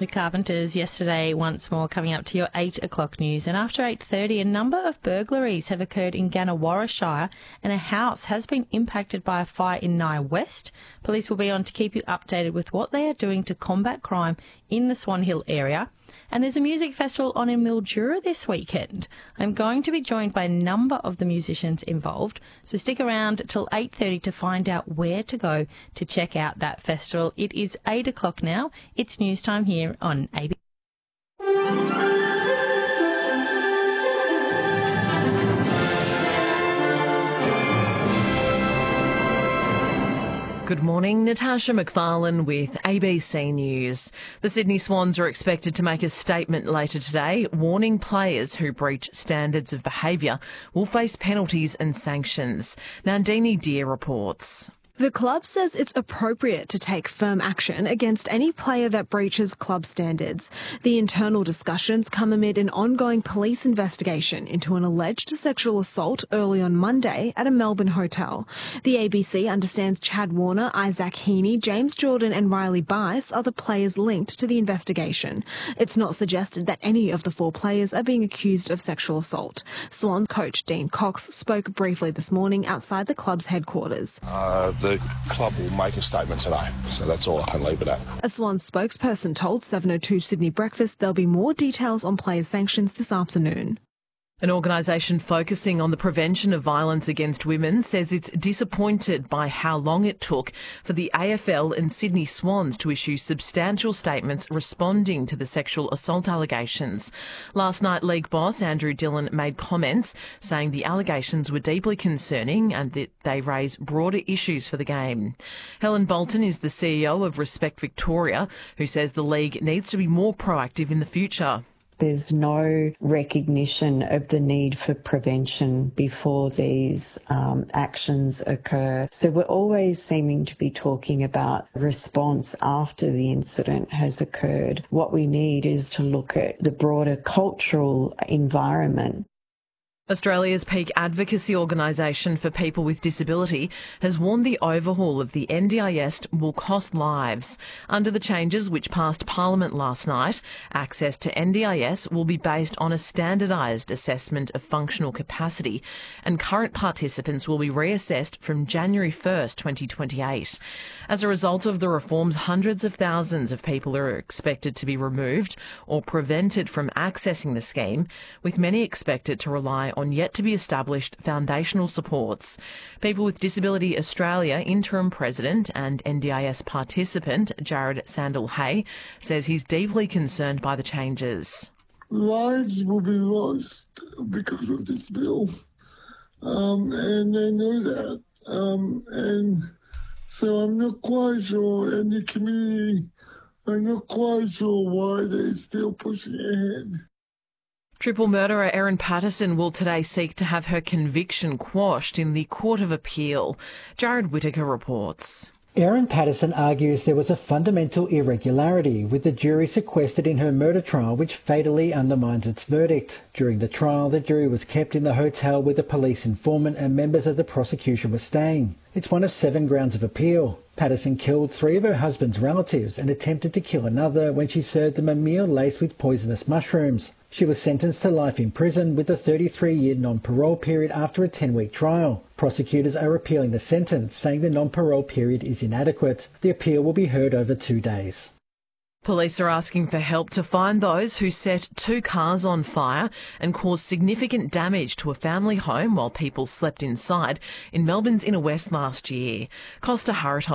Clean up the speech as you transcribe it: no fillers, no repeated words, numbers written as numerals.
The Carpenters yesterday once more coming up to your 8 o'clock news. And after 8:30, a number of burglaries have occurred in Gannawarra Shire and a house has been impacted by a fire in Nye West. Police will be on to keep you updated with what they are doing to combat crime in the Swan Hill area. And there's a music festival on in Mildura this weekend. I'm going to be joined by a number of the musicians involved, so stick around till 8:30 to find out where to go to check out that festival. It is 8 o'clock now. It's news time here on ABC. Good morning, Natasha McFarlane with ABC News. The Sydney Swans are expected to make a statement later today, warning players who breach standards of behaviour will face penalties and sanctions. Nandini Deer reports. The club says it's appropriate to take firm action against any player that breaches club standards. The internal discussions come amid an ongoing police investigation into an alleged sexual assault early on Monday at a Melbourne hotel. The ABC understands Chad Warner, Isaac Heaney, James Jordan and Riley Bice are the players linked to the investigation. It's not suggested that any of the four players are being accused of sexual assault. Swans coach Dean Cox spoke briefly this morning outside the club's headquarters. The club will make a statement today, so that's all I can leave it at. A Swans spokesperson told 702 Sydney Breakfast there'll be more details on players' sanctions this afternoon. An organisation focusing on the prevention of violence against women says it's disappointed by how long it took for the AFL and Sydney Swans to issue substantial statements responding to the sexual assault allegations. Last night, league boss Andrew Dillon made comments saying the allegations were deeply concerning and that they raise broader issues for the game. Helen Bolton is the CEO of Respect Victoria, who says the league needs to be more proactive in the future. There's no recognition of the need for prevention before these actions occur. So we're always seeming to be talking about response after the incident has occurred. What we need is to look at the broader cultural environment. Australia's peak advocacy organisation for people with disability has warned the overhaul of the NDIS will cost lives. Under the changes which passed Parliament last night, access to NDIS will be based on a standardised assessment of functional capacity, and current participants will be reassessed from January 1st, 2028. As a result of the reforms, hundreds of thousands of people are expected to be removed or prevented from accessing the scheme, with many expected to rely on yet to be established foundational supports. People with Disability Australia interim president and NDIS participant Jared Sandel-Hay says he's deeply concerned by the changes. Lives will be lost because of this bill, and they know that. And so I'm not quite sure, and the community, I'm not quite sure why they're still pushing ahead. Triple murderer Erin Patterson will today seek to have her conviction quashed in the Court of Appeal. Jared Whittaker reports. Erin Patterson argues there was a fundamental irregularity with the jury sequestered in her murder trial, which fatally undermines its verdict. During the trial, the jury was kept in the hotel where the police informant and members of the prosecution were staying. It's one of 7 grounds of appeal. Patterson killed 3 of her husband's relatives and attempted to kill another when she served them a meal laced with poisonous mushrooms. She was sentenced to life in prison with a 33-year non-parole period after a 10-week trial. Prosecutors are appealing the sentence, saying the non-parole period is inadequate. The appeal will be heard over 2 days. Police are asking for help to find those who set 2 cars on fire and caused significant damage to a family home while people slept inside in Melbourne's inner west last year. Costa Harato